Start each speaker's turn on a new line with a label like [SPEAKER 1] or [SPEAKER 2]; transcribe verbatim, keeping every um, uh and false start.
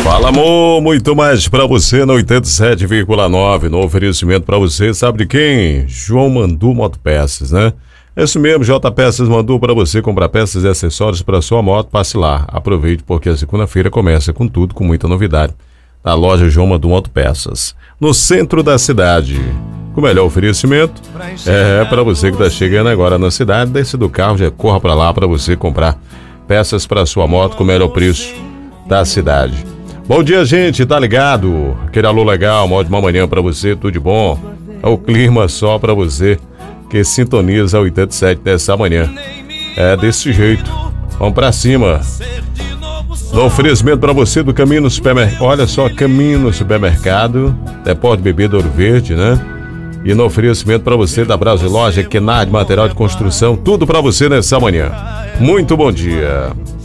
[SPEAKER 1] Fala, amor, muito mais pra você na oitenta e sete vírgula nove, no oferecimento pra você, sabe de quem? João Mandu Motopeças, né? É isso mesmo, J Peças mandou pra você comprar peças e acessórios pra sua moto, passe lá, aproveite porque a segunda-feira começa com tudo, com muita novidade, na loja João Mandu Motopeças, no centro da cidade. Com o melhor oferecimento, é pra você que tá chegando agora na cidade, desce do carro, já corra pra lá pra você comprar peças pra sua moto com o melhor preço da cidade. Bom dia, gente, tá ligado? Aquele alô legal, uma ótima manhã pra você, tudo de bom? É o clima só pra você que sintoniza oitenta e sete nessa manhã. É desse jeito. Vamos pra cima. No oferecimento pra você do Caminho no Supermercado. Olha só, Caminho no Supermercado, Depósito de Bebida Ouro Verde, né? E no oferecimento pra você da Brasil Loja, Kenard, material de construção, tudo pra você nessa manhã. Muito bom dia.